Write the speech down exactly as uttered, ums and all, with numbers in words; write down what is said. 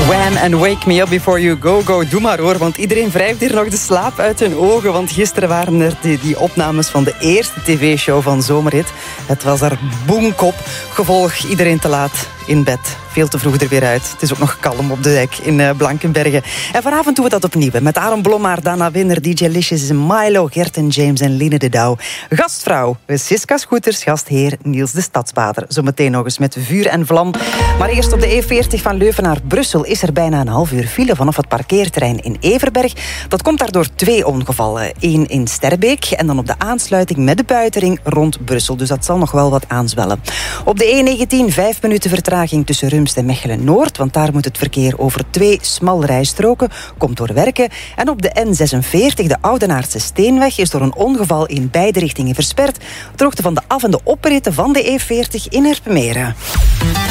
Wham and Wake Me Up Before You Go Go. Doe maar hoor, want iedereen wrijft hier nog de slaap uit hun ogen. Want gisteren waren er die, die opnames van de eerste tv-show van Zomerhit. Het was er boomkop. Gevolg, iedereen te laat in bed. Veel te vroeg er weer uit. Het is ook nog kalm op de dek in uh, Blankenbergen. En vanavond doen we dat opnieuw. Met Aaron Blommaert, Dana Winner, D J Licious, Milo, Gert en James en Line de Douw. Gastvrouw, Siska Scooters, gastheer Niels de Stadsbader. Zometeen nog eens met vuur en vlam. Maar eerst op de E veertig van Leuven naar Brussel is er bijna een half uur file vanaf het parkeerterrein in Everberg. Dat komt daardoor twee ongevallen. Eén in Sterbeek en dan op de aansluiting met de buitenring rond Brussel. Dus dat zal nog wel wat aanzwellen. Op de E negentien vijf minuten vertraging tussen Rumst en Mechelen-Noord, want daar moet het verkeer over twee smalrijstroken, komt door werken. En op de N zesenveertig, de Oudenaardse Steenweg, is door een ongeval in beide richtingen versperd. Ter hoogte van de af- en de opritten van de E veertig in Erpenmeren.